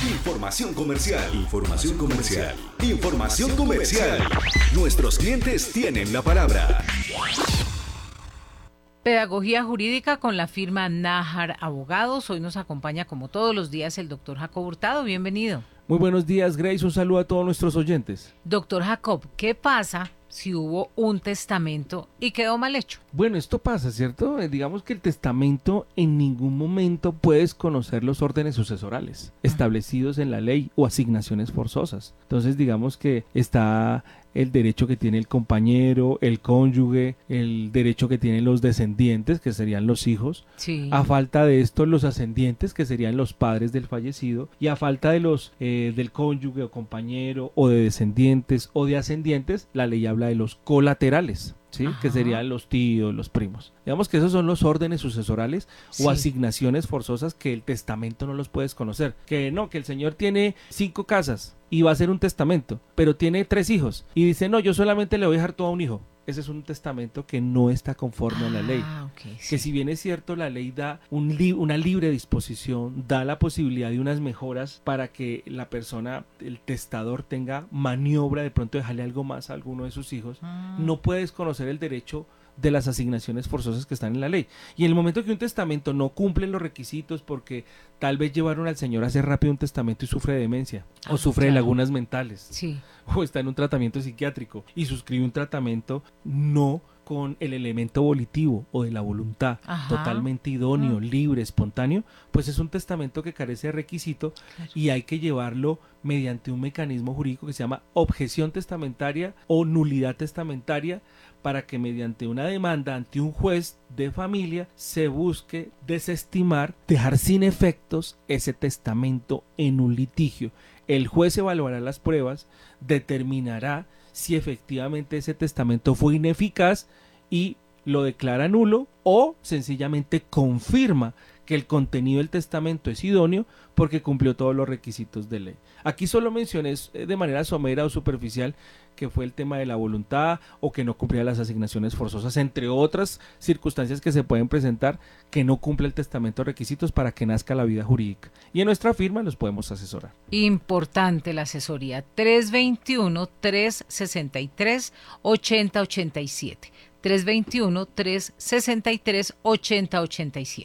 Información comercial. Información comercial. Información comercial. Nuestros clientes tienen la palabra. Pedagogía jurídica con la firma Nájar Abogados. Hoy nos acompaña como todos los días el doctor Jacob Hurtado. Bienvenido. Muy buenos días, Grace. Un saludo a todos nuestros oyentes. Doctor Jacob, ¿qué pasa si hubo un testamento y quedó mal hecho? Bueno, esto pasa, ¿cierto? Digamos que el testamento en ningún momento puedes conocer los órdenes sucesorales establecidos en la ley o asignaciones forzosas. Entonces, digamos que está el derecho que tiene el compañero, el cónyuge, el derecho que tienen los descendientes, que serían los hijos. Sí. A falta de esto, los ascendientes, que serían los padres del fallecido. Y a falta de los del cónyuge o compañero o de descendientes o de ascendientes, la ley habla de los colaterales, ¿sí? Que serían los tíos, los primos. Digamos que esos son los órdenes sucesorales o asignaciones forzosas que el testamento no los puedes conocer. Que no, que el señor tiene 5 casas y va a hacer un testamento, pero tiene 3 hijos y dice, no, yo solamente le voy a dejar todo a un hijo. Ese es un testamento que no está conforme a la ley. Okay, sí. Que si bien es cierto, la ley da una libre disposición, da la posibilidad de unas mejoras para que la persona, el testador, tenga maniobra de pronto dejarle algo más a alguno de sus hijos, no puedes conocer el derecho de las asignaciones forzosas que están en la ley. Y en el momento que un testamento no cumple los requisitos porque tal vez llevaron al señor a hacer rápido un testamento y sufre de demencia o sufre de lagunas mentales, o está en un tratamiento psiquiátrico y suscribe un tratamiento no con el elemento volitivo o de la voluntad, totalmente idóneo, libre, espontáneo, pues es un testamento que carece de requisito y hay que llevarlo mediante un mecanismo jurídico que se llama objeción testamentaria o nulidad testamentaria, para que mediante una demanda ante un juez de familia se busque desestimar, dejar sin efectos ese testamento en un litigio. El juez evaluará las pruebas, determinará si efectivamente ese testamento fue ineficaz y lo declara nulo o sencillamente confirma que el contenido del testamento es idóneo porque cumplió todos los requisitos de ley. Aquí solo mencioné de manera somera o superficial que fue el tema de la voluntad o que no cumplía las asignaciones forzosas, entre otras circunstancias que se pueden presentar que no cumple el testamento requisitos para que nazca la vida jurídica. Y en nuestra firma los podemos asesorar. Importante la asesoría. 321-363-8087. 321-363-8087.